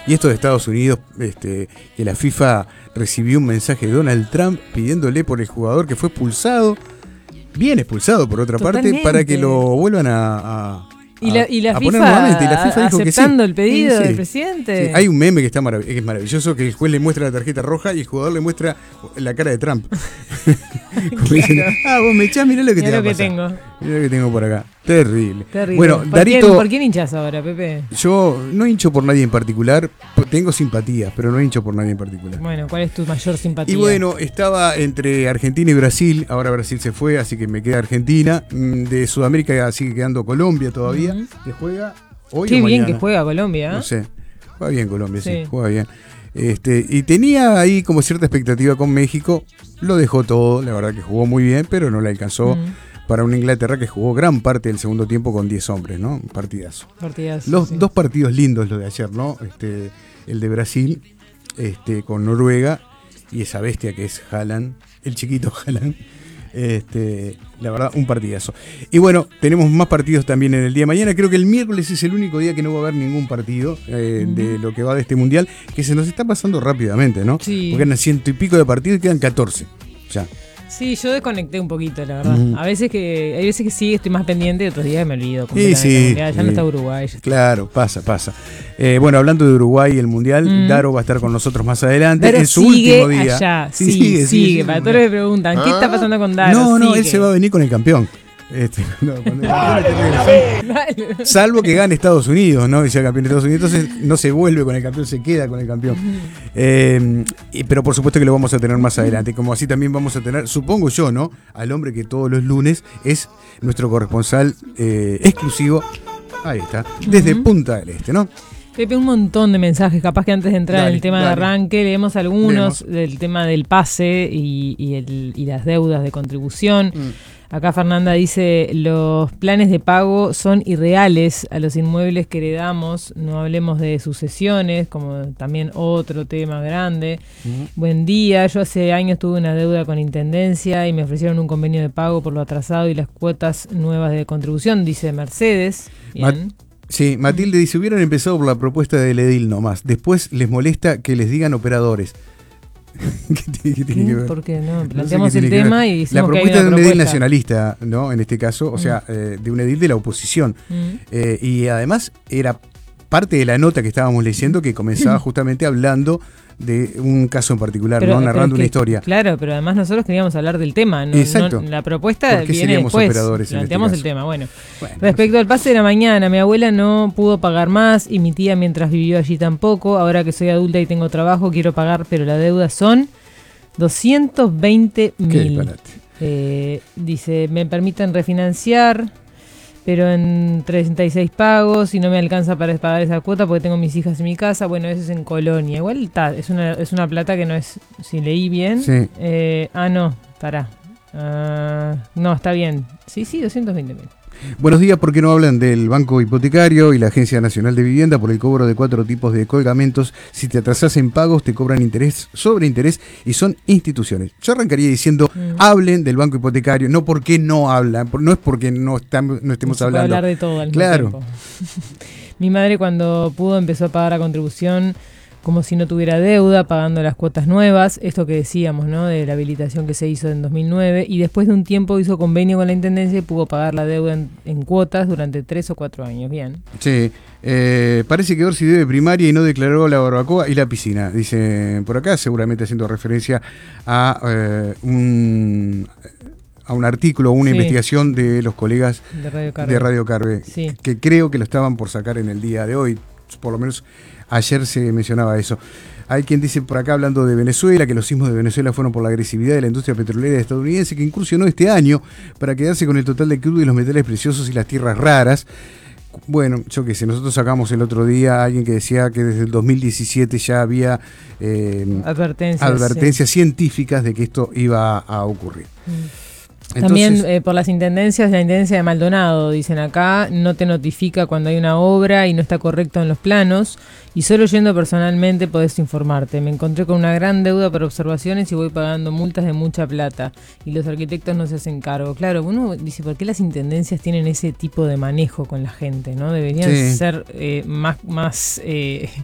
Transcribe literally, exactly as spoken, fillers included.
Y esto de Estados Unidos, este, que la FIFA recibió un mensaje de Donald Trump pidiéndole por el jugador que fue expulsado, bien expulsado por otra Totalmente. parte, para que lo vuelvan a... a Y la, y la, a FIFA, poner nuevamente. Y la FIFA dijo aceptando que sí. el pedido Sí, sí. del presidente. Sí, hay un meme que está marav- que es maravilloso, que el juez le muestra la tarjeta roja y el jugador le muestra la cara de Trump. Como diciendo, ah, vos me echás, mirá lo que Mirá te va lo a que pasar. tengo. Mirá lo que tengo por acá. Terrible. Terrible. Bueno, ¿Por, Darito, quién, ¿Por quién hinchás ahora, Pepe? yo no hincho por nadie en particular, tengo simpatías, pero no hincho por nadie en particular. Bueno, ¿cuál es tu mayor simpatía? Y bueno, estaba entre Argentina y Brasil, ahora Brasil se fue, así que me queda Argentina. De Sudamérica sigue quedando Colombia todavía, uh-huh. que juega hoy Qué o bien mañana. que juega Colombia. ¿eh? No sé, juega bien Colombia, sí, sí juega bien. Este, y tenía ahí como cierta expectativa con México, lo dejó todo, la verdad que jugó muy bien, pero no le alcanzó. Uh-huh. Para una Inglaterra que jugó gran parte del segundo tiempo con diez hombres, ¿no? Un partidazo. Partidazo Los sí. dos partidos lindos los de ayer, ¿no? Este, el de Brasil, este, con Noruega, y esa bestia que es Haaland, el chiquito Haaland. Este, la verdad, un partidazo. Y bueno, tenemos más partidos también en el día de mañana. Creo que el miércoles es el único día que no va a haber ningún partido eh, uh-huh. de lo que va de este mundial, que se nos está pasando rápidamente, ¿no? Sí. Porque eran ciento y pico de partidos y quedan catorce. Ya. Sí, yo desconecté un poquito, la verdad. Uh-huh. A veces que, hay veces que sí estoy más pendiente y otros días me olvido. Sí, sí, ya sí. no está Uruguay. Ya está. Claro, pasa, pasa. Eh, bueno, hablando de Uruguay y el Mundial, uh-huh. Daro va a estar con nosotros más adelante. Daro en su sigue último día. Allá. Sí, sí, sigue, sigue. sigue, sigue Para todos me preguntan, ¿qué ¿Ah? está pasando con Daro? No, no, sigue. él se va a venir con el campeón. Este, no, cuando el salvo que gane Estados Unidos, ¿no? Y sea campeón de Estados Unidos, entonces no se vuelve con el campeón, se queda con el campeón. Eh, y, pero por supuesto que lo vamos a tener más adelante, como así también vamos a tener, supongo yo, ¿no? Al hombre que todos los lunes es nuestro corresponsal eh, exclusivo, ahí está, desde uh-huh. Punta del Este, ¿no? Pepe, un montón de mensajes, capaz que antes de entrar dale, en el tema dale. de arranque, leemos algunos Leemos. del tema del pase y, y, el, y las deudas de contribución. Mm. Acá Fernanda dice, los planes de pago son irreales a los inmuebles que heredamos, no hablemos de sucesiones, como también otro tema grande. Uh-huh. Buen día, yo hace años tuve una deuda con Intendencia y me ofrecieron un convenio de pago por lo atrasado y las cuotas nuevas de contribución, dice Mercedes. Bien. Mat- sí, Matilde dice, hubieran empezado por la propuesta del edil nomás, después les molesta que les digan operadores. ¿Qué tiene, qué tiene que ver? ¿Por qué no? No Planteamos sé qué el tiene que tema ver. y decimos la propuesta que hay de una un edil propuesta nacionalista, ¿no? En este caso, o sea, eh, de un edil de la oposición. Mm. Eh, y además era parte de la nota que estábamos leyendo que comenzaba justamente hablando de un caso en particular, Pero, ¿no? pero Narrando es que, una historia. Claro, pero además nosotros queríamos hablar del tema. No, Exacto. No, la propuesta ¿Por qué viene seríamos después. operadores en Planteamos este el tema. Bueno, Bueno, respecto al pase de la mañana, mi abuela no pudo pagar más y mi tía mientras vivió allí tampoco. Ahora que soy adulta y tengo trabajo, quiero pagar, pero la deuda son doscientos veinte mil. Eh, dice, me permiten refinanciar, pero en treinta y seis pagos y no me alcanza para pagar esa cuota porque tengo mis hijas en mi casa. Bueno, eso es en Colonia. Igual ta, es una es una plata que no es, si leí bien. Sí. Eh, ah, no, pará. Uh, no, está bien. Sí, sí, doscientos veinte mil. Buenos días, ¿por qué no hablan del Banco Hipotecario y la Agencia Nacional de Vivienda por el cobro de cuatro tipos de colgamentos? Si te atrasás en pagos, te cobran interés sobre interés y son instituciones. Yo arrancaría diciendo, mm. hablen del Banco Hipotecario, no porque no hablan, no es porque no, estamos, no estemos Se hablando. puede hablar de todo al mismo claro. tiempo. Mi madre cuando pudo empezó a pagar la contribución como si no tuviera deuda, pagando las cuotas nuevas, esto que decíamos, ¿no? De la habilitación que se hizo en dos mil nueve, y después de un tiempo hizo convenio con la Intendencia y pudo pagar la deuda en, en cuotas durante tres o cuatro años. Bien. Sí, eh, parece que Orsi debe primaria y no declaró la barbacoa y la piscina, dice por acá, seguramente haciendo referencia a eh, un... a un artículo o una sí. investigación de los colegas de Radio Carve, de Radio Carve sí. que creo que lo estaban por sacar en el día de hoy, por lo menos ayer se mencionaba eso. Hay quien dice por acá, hablando de Venezuela, que los sismos de Venezuela fueron por la agresividad de la industria petrolera estadounidense, que incursionó este año para quedarse con el total de crudo y los metales preciosos y las tierras raras. Bueno, yo qué sé, nosotros sacamos el otro día a alguien que decía que desde el dos mil diecisiete ya había eh, advertencias, advertencias sí. científicas de que esto iba a ocurrir. Mm. Entonces, también eh, por las intendencias, la intendencia de Maldonado, dicen acá, no te notifica cuando hay una obra y no está correcto en los planos, y solo yendo personalmente podés informarte. Me encontré con una gran deuda por observaciones y voy pagando multas de mucha plata, y los arquitectos no se hacen cargo. Claro, uno dice, ¿por qué las intendencias tienen ese tipo de manejo con la gente? ¿No? Deberían sí. ser eh, más, más eh,